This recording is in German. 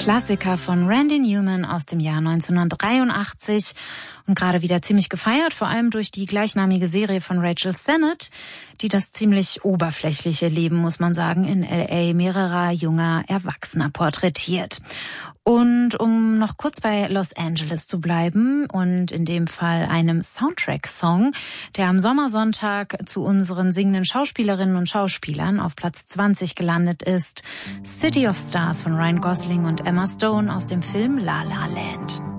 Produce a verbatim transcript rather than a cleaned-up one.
Klassiker von Randy Newman aus dem Jahr neunzehnhundertdreiundachtzig und gerade wieder ziemlich gefeiert, vor allem durch die gleichnamige Serie von Rachel Sennett, die das ziemlich oberflächliche Leben, muss man sagen, in L A mehrerer junger Erwachsener porträtiert. Und um noch kurz bei Los Angeles zu bleiben und in dem Fall einem Soundtrack-Song, der am Sommersonntag zu unseren singenden Schauspielerinnen und Schauspielern auf Platz zwanzig gelandet ist, City of Stars von Ryan Gosling und Emma Stone aus dem Film La La Land.